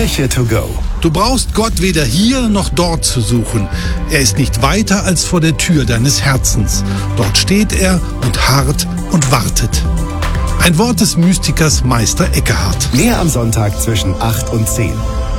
Kirche to go. Du brauchst Gott weder hier noch dort zu suchen. Er ist nicht weiter als vor der Tür deines Herzens. Dort steht er und harrt und wartet. Ein Wort des Mystikers Meister Eckehardt. Mehr am Sonntag zwischen 8 und 10.